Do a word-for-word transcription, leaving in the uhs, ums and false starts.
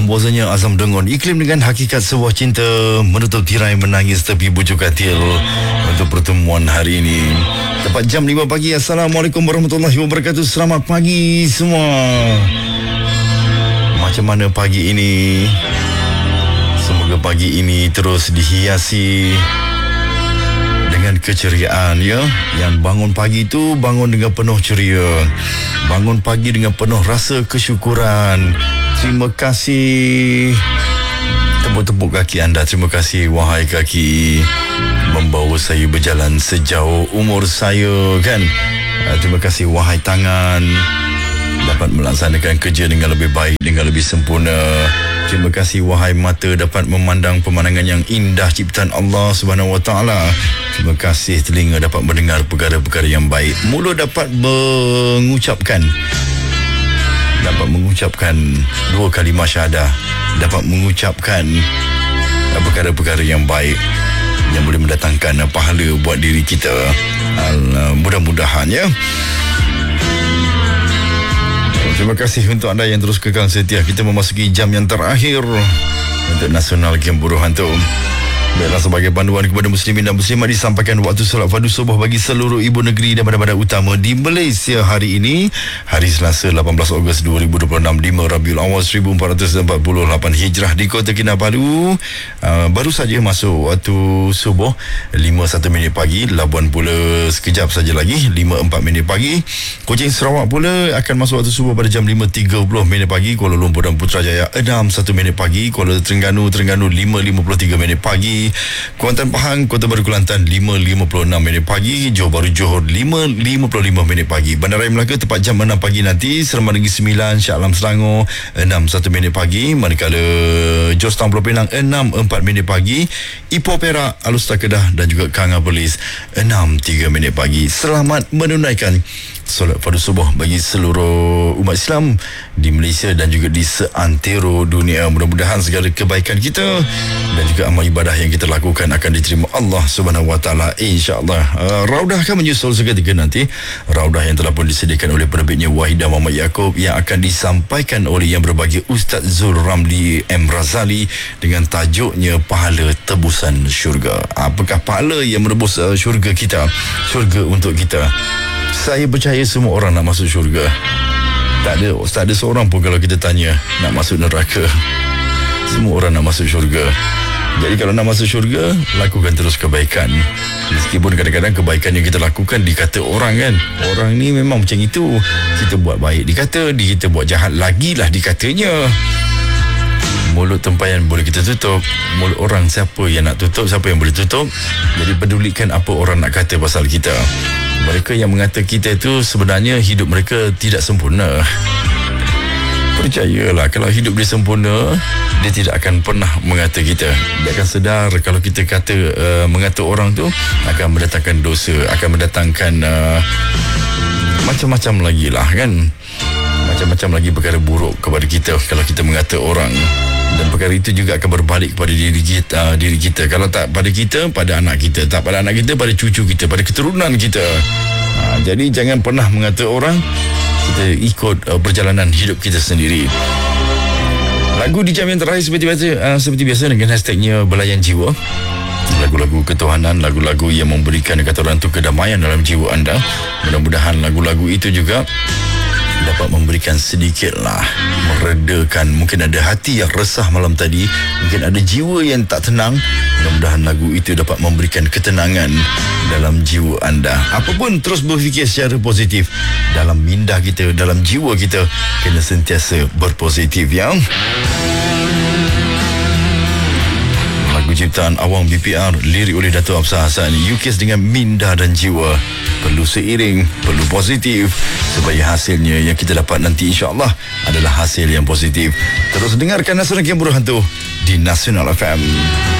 bahawasanya Azam Dengon iklim dengan hakikat sebuah cinta menutup tirai menangis tepi bujuk katil untuk pertemuan hari ini. Tepat jam lima pagi. Assalamualaikum warahmatullahi wabarakatuh. Selamat pagi semua. Macam mana pagi ini? Semoga pagi ini terus dihiasi dengan keceriaan, ya. Yang bangun pagi itu bangun dengan penuh ceria, bangun pagi dengan penuh rasa kesyukuran. Terima kasih. Tepuk-tepuk kaki anda. Terima kasih wahai kaki, membawa saya berjalan sejauh umur saya, kan. Terima kasih wahai tangan, dapat melaksanakan kerja dengan lebih baik, dengan lebih sempurna. Terima kasih wahai mata, dapat memandang pemandangan yang indah ciptaan Allah Subhanahu Wa Taala. Terima kasih telinga, dapat mendengar perkara-perkara yang baik. Mulut dapat mengucapkan dapat mengucapkan dua kalimah syahadah, dapat mengucapkan perkara-perkara yang baik yang boleh mendatangkan pahala buat diri kita. Mudah-mudahan, ya. Terima kasih untuk anda yang terus kekal setia. Kita memasuki jam yang terakhir untuk Nasional Game Buruh Hantu. Baiklah, sebagai panduan kepada muslimin dan muslimat, disampaikan waktu solat fardu subuh bagi seluruh ibu negeri dan badan-badan utama di Malaysia hari ini, hari Selasa lapan belas Ogos dua ribu dua puluh enam, lima Rabiul Awal seribu empat ratus empat puluh lapan Hijrah di Kota Kinabalu. Uh, baru saja masuk waktu subuh lima satu minit pagi. Labuan pula sekejap saja lagi lima empat minit pagi. Kuching Sarawak pula akan masuk waktu subuh pada jam lima tiga puluh minit pagi. Kuala Lumpur dan Putrajaya enam satu minit pagi. Kuala Terengganu Terengganu lima lima puluh tiga minit pagi. Kuantan Pahang Kota Baru Kelantan lima lima puluh enam minit pagi. Johor Bahru Johor lima lima puluh lima minit pagi. Bandaraya Melaka tepat jam enam pagi nanti. Seremban Negeri Sembilan Shah Alam Selangor enam satu minit pagi. Manakala Jos Town Pulau Pinang enam empat minit pagi. Ipoh Perak Alustar Kedah dan juga Kanga Perlis enam tiga minit pagi. Selamat menunaikan solat fardu subuh bagi seluruh umat Islam di Malaysia dan juga di seantero dunia. Mudah-mudahan segala kebaikan kita dan juga amal ibadah yang kita lakukan akan diterima Allah Subhanahu Wa Taala, insya-Allah. Uh, Raudah akan menyusul seketika nanti. Raudah yang telah pun disediakan oleh penerbitnya Wahidah Muhammad Yaakob, yang akan disampaikan oleh yang berbahagia Ustaz Zul Ramli M Razali dengan tajuknya Pahala Tebusan Syurga. Apakah pahala yang menebus uh, syurga kita, syurga untuk kita? Saya percaya semua orang nak masuk syurga. Tak ada, tak ada seorang pun kalau kita tanya nak masuk neraka. Semua orang nak masuk syurga. Jadi kalau nak masuk syurga, lakukan terus kebaikan. Meskipun kadang-kadang kebaikan yang kita lakukan dikata orang, kan, orang ni memang macam itu. Kita buat baik dikata, kita buat jahat lagi lah dikatanya. Mulut tempayan boleh kita tutup. Mulut orang siapa yang nak tutup, siapa yang boleh tutup. Jadi pedulikan apa orang nak kata pasal kita. Mereka yang mengata kita itu sebenarnya hidup mereka tidak sempurna. Percayalah, kalau hidup dia sempurna, dia tidak akan pernah mengata kita. Dia akan sedar kalau kita kata uh, mengata orang tu akan mendatangkan dosa, akan mendatangkan uh, macam-macam lagi lah, kan. Macam-macam lagi perkara buruk kepada kita kalau kita mengata orang. Dan perkara itu juga akan berbalik kepada diri kita, uh, diri kita. Kalau tak pada kita, pada anak kita. Tak pada anak kita, pada cucu kita, pada keturunan kita. uh, Jadi jangan pernah mengata orang. Kita ikut uh, perjalanan hidup kita sendiri. Lagu di jam yang terakhir seperti biasa, uh, seperti biasa dengan hashtagnya Belayan Jiwa. Lagu-lagu ketuhanan, lagu-lagu yang memberikan kata orang tu kedamaian dalam jiwa anda. Mudah-mudahan lagu-lagu itu juga dapat memberikan sedikitlah meredakan. Mungkin ada hati yang resah malam tadi, mungkin ada jiwa yang tak tenang. Mudah-mudahan lagu itu dapat memberikan ketenangan dalam jiwa anda. Apapun, terus berfikir secara positif. Dalam minda kita, dalam jiwa kita, kena sentiasa berpositif, ya. Lagu ciptaan Awang B P R, lirik oleh Dato' Absar Hassan, Yukis dengan minda dan jiwa. Perlu seiring, perlu positif, supaya hasilnya yang kita dapat nanti insya-Allah adalah hasil yang positif. Terus dengarkan Nasional Game Buruh Hantu di Nasional F M.